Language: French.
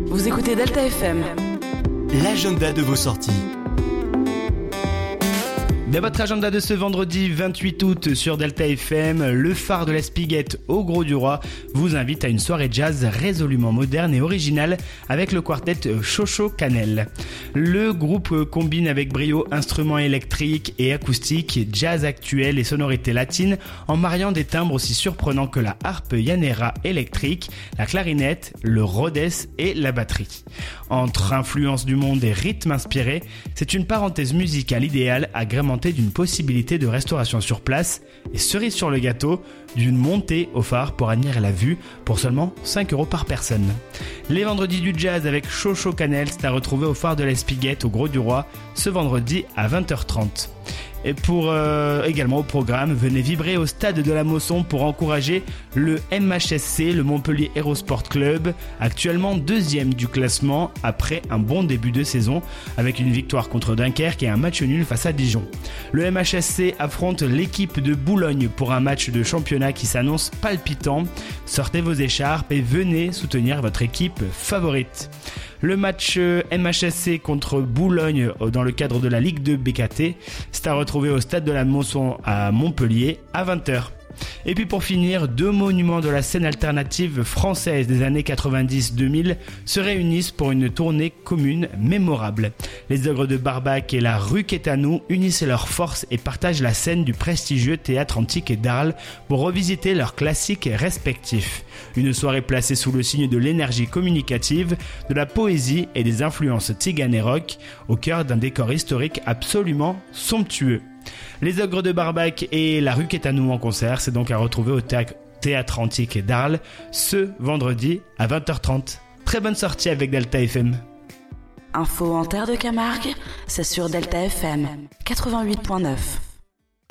Vous écoutez Delta FM. L'agenda de vos sorties. Dans votre agenda de ce vendredi 28 août sur Delta FM, le phare de la Spiguette au Gros du Roi vous invite à une soirée jazz résolument moderne et originale avec le quartet Chocho Canel. Le groupe combine avec brio instruments électriques et acoustiques, jazz actuel et sonorités latines en mariant des timbres aussi surprenants que la harpe Yanera électrique, la clarinette, le Rhodes et la batterie. Entre influences du monde et rythmes inspirés, c'est une parenthèse musicale idéale agrémentée d'une possibilité de restauration sur place et cerise sur le gâteau, d'une montée au phare pour admirer la vue pour seulement 5 € par personne. Les vendredis du jazz avec Chocho Canel, c'est à retrouver au phare de la Spiguette au Gros du Roi ce vendredi à 20h30. Et pour également au programme, venez vibrer au stade de la Mosson pour encourager le MHSC, le Montpellier Hero Sport Club, actuellement deuxième du classement après un bon début de saison avec une victoire contre Dunkerque et un match nul face à Dijon. Le MHSC affronte l'équipe de Boulogne pour un match de championnat qui s'annonce palpitant. Sortez vos écharpes et venez soutenir votre équipe favorite. Le match MHSC contre Boulogne dans le cadre de la Ligue 2 BKT, c'est à retrouver au stade de la Mosson à Montpellier à 20h. Et puis pour finir, deux monuments de la scène alternative française des années 90-2000 se réunissent pour une tournée commune mémorable. Les Ogres de Barbac et la rue Quétanou unissent leurs forces et partagent la scène du prestigieux théâtre antique d'Arles pour revisiter leurs classiques respectifs. Une soirée placée sous le signe de l'énergie communicative, de la poésie et des influences tziganes et rock, au cœur d'un décor historique absolument somptueux. Les Ogres de Barbac et la rue Quétanou en concert, c'est donc à retrouver au théâtre antique d'Arles ce vendredi à 20h30. Très bonne sortie avec Delta FM. Info en terre de Camargue, c'est sur Delta FM 88.9.